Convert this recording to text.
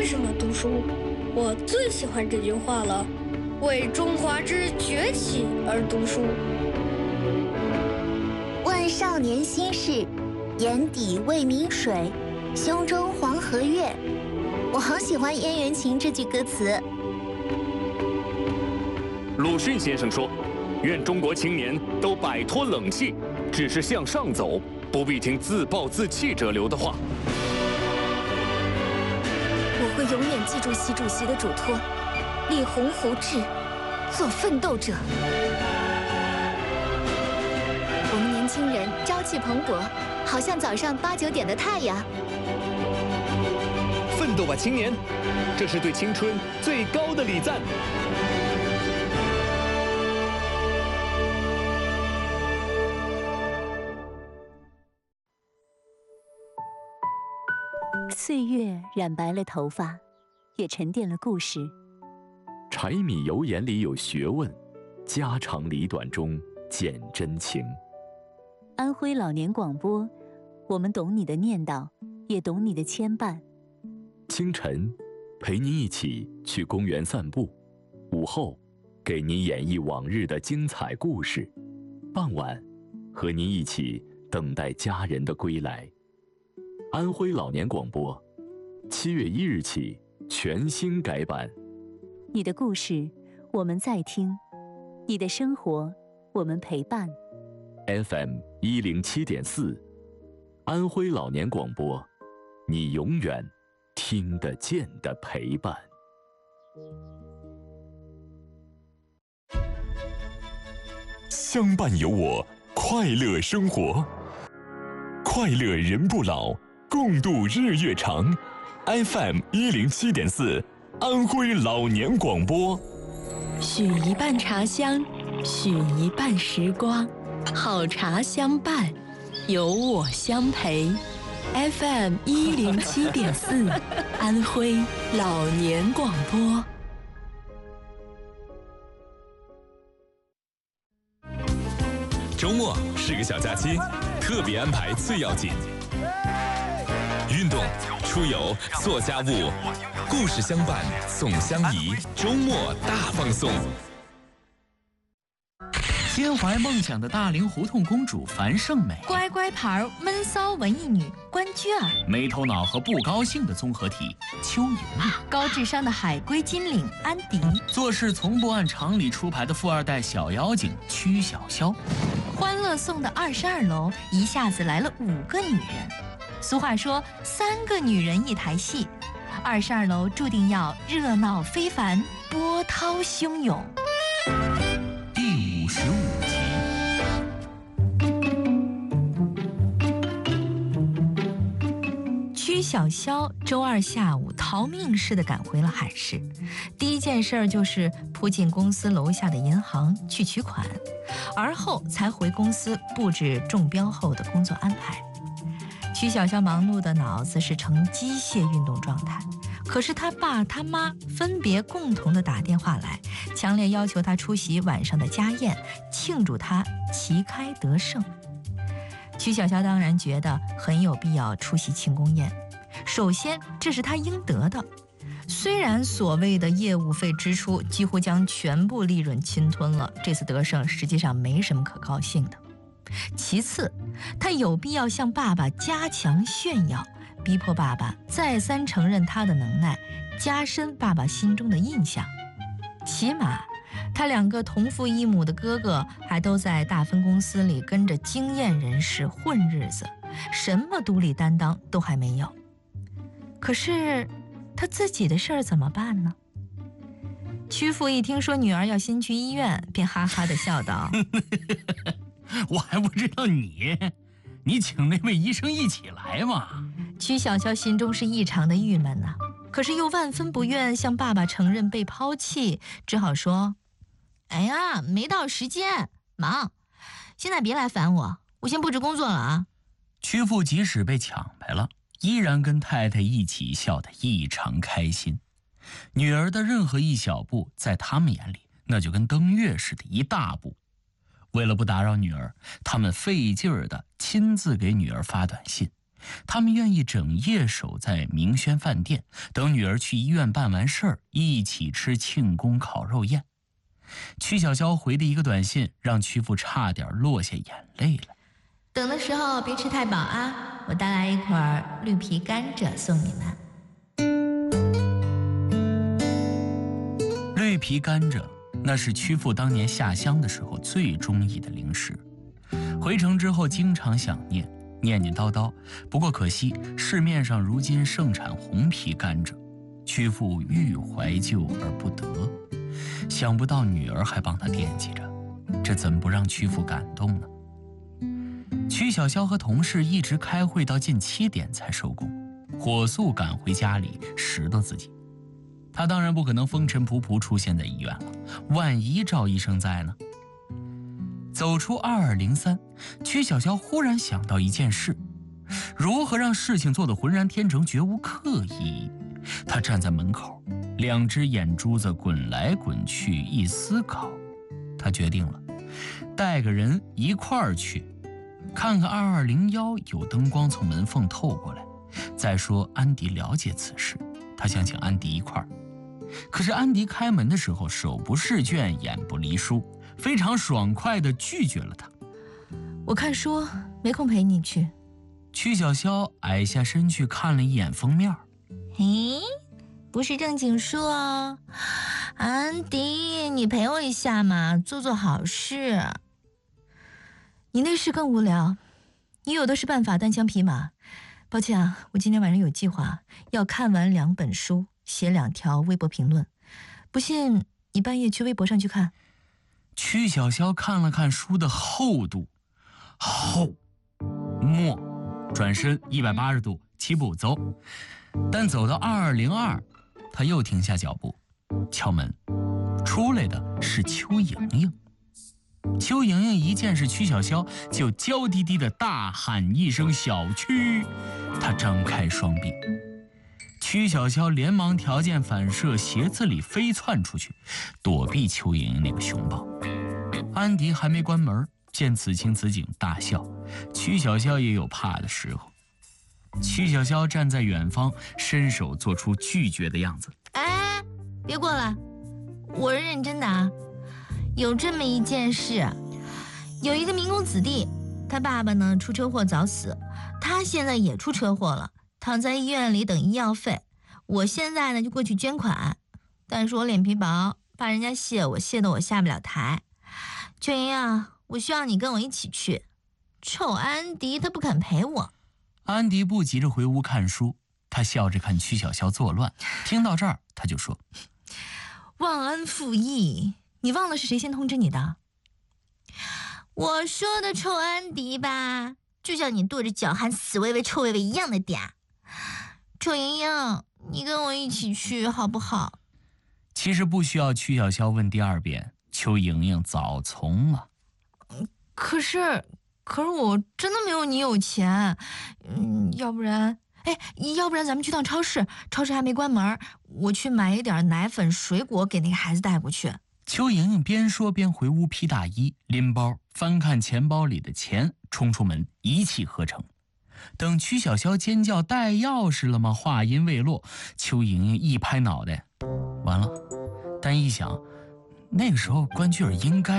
什么读书？我最喜欢这句话了，为中华之崛起而读书。 问少年心事，眼底未泯水，胸中黄河月。我好喜欢《燕园情》这句歌词。 鲁迅先生说，愿中国青年都摆脱冷气，只是向上走，不必听自暴自弃者流的话。 我会永远记住习主席的嘱托，立鸿鹄志，做奋斗者。我们年轻人朝气蓬勃，好像早上8、9点的太阳。 奋斗吧，青年！这是对青春最高的礼赞。 岁月染白了头发，也沉淀了故事。 柴米油盐里有学问，家长里短中见真情。 安徽老年广播，我们懂你的念叨，也懂你的牵绊。 清晨，陪您一起去公园散步；午后，给您演绎往日的精彩故事；傍晚，和您一起等待家人的归来。安徽老年广播，7月1日起全新改版。 你的故事，我们在听；你的生活，我们陪伴。 FM 107.4，安徽老年广播，你永远听得见的陪伴。 相伴有我，快乐生活，快乐人不老，共度日月长。FM 107.4，安徽老年广播。 许一半茶香，许一半时光，好茶相伴，有我相陪。FM 107.4，安徽老年广播。 周末是个小假期，特别安排最要紧。运动、出游、做家务，故事相伴，送相宜，周末大放送。 心怀梦想的大龄胡同公主樊胜美， 乖乖牌闷骚文艺女关雎尔， 没头脑和不高兴的综合体邱莹莹， 高智商的海归金领安迪， 做事从不按常理出牌的富二代小妖精曲筱绡， 欢乐颂的22楼一下子来了5个女人。俗话说3个女人一台戏，22楼注定要热闹非凡，波涛汹涌。 第55集。 曲筱绡周2下午逃命似的赶回了海市，第一件事就是扑进公司楼下的银行去取款，而后才回公司布置中标后的工作安排。曲筱绡忙碌的脑子是呈机械运动状态，可是他爸他妈分别共同的打电话来，强烈要求他出席晚上的家宴，庆祝他旗开得胜。曲筱绡当然觉得很有必要出席庆功宴，首先这是他应得的，虽然所谓的业务费支出几乎将全部利润侵吞了，这次得胜实际上没什么可高兴的。其次，他有必要向爸爸加强炫耀，逼迫爸爸再三承认他的能耐，加深爸爸心中的印象。起码他2个同父异母的哥哥还都在大分公司里跟着经验人士混日子，什么独立担当都还没有。可是他自己的事儿怎么办呢？曲父一听说女儿要先去医院，便哈哈地笑道我还不知道你请那位医生一起来嘛。 曲筱绡心中是异常的郁闷呐，可是又万分不愿向爸爸承认被抛弃，只好说：哎呀，没到时间，忙，现在别来烦我，我先布置工作了啊。 曲父即使被抢来了，依然跟太太一起笑得异常开心。女儿的任何一小步，在他们眼里那就跟登月似的一大步。为了不打扰女儿，他们费劲儿地亲自给女儿发短信， 他们愿意整夜守在明轩饭店，等女儿去医院办完事儿，一起吃庆功烤肉宴。曲筱绡回的一个短信，让曲阜差点落下眼泪了。 等的时候别吃太饱啊，我带来一块绿皮甘蔗送你们。 绿皮甘蔗，那是曲阜当年下乡的时候最中意的零食。回城之后经常想念，念念叨叨。不过可惜市面上如今盛产红皮甘蔗，曲阜欲怀旧而不得。想不到女儿还帮他惦记着，这怎不让曲阜感动呢？曲筱绡和同事一直开会到近7点才收工，火速赶回家里拾掇自己。他当然不可能风尘仆仆出现在医院了，万一赵医生在呢？走出2203，曲筱绡忽然想到一件事：如何让事情做得浑然天成，绝无刻意？他站在门口，2只眼珠子滚来滚去，一思考，他决定了，带个人一块儿去，看看2201有灯光从门缝透过来。再说安迪了解此事，他想请安迪一块儿。可是安迪开门的时候手不释卷，眼不离书，非常爽快地拒绝了他。 我看书，没空陪你去。 曲筱绡矮下身去看了一眼封面。 咦，不是正经书哦。安迪，你陪我一下嘛，做做好事。你那事更无聊，你有的是办法单枪匹马。抱歉啊，我今天晚上有计划，要看完2本书，写2条微博评论。不信你半夜去微博上去看。 曲筱绡看了看书的厚度，厚，墨，转身180度起步走。但走到2202，他又停下脚步，敲门，出来的是邱莹莹。邱莹莹一见是曲筱绡，就娇滴滴的大喊一声小曲，她张开双臂。曲筱绡连忙条件反射，鞋子里飞窜出去，躲避邱莹莹那个熊抱。安迪还没关门，见此情此景大笑。曲筱绡也有怕的时候。曲筱绡站在远方，伸手做出拒绝的样子。 哎，别过来，我是认真的啊。有这么一件事，有一个民工子弟，他爸爸呢出车祸早死，他现在也出车祸了，躺在医院里等医药费。我现在呢就过去捐款，但是我脸皮薄，怕人家谢我，谢得我下不了台。秋莹啊，我需要你跟我一起去。臭安迪他不肯陪我。 安迪不急着回屋看书，他笑着看曲筱绡作乱。听到这儿，他就说： 忘恩负义，你忘了是谁先通知你的？我说的臭安迪吧，就像你跺着脚喊死薇薇臭薇薇一样的嗲。臭莹莹，你跟我一起去好不好？ 其实不需要曲筱绡问第2遍，邱莹莹早从了。 可是我真的没有你有钱，要不然咱们去趟超市，超市还没关门，我去买一点奶粉水果给那个孩子带过去。 邱莹莹边说边回屋披大衣，拎包，翻看钱包里的钱，冲出门一气呵成。等曲筱绡尖叫带钥匙了吗？话音未落，邱莹莹一拍脑袋，完了。但一想，那个时候关雎尔应该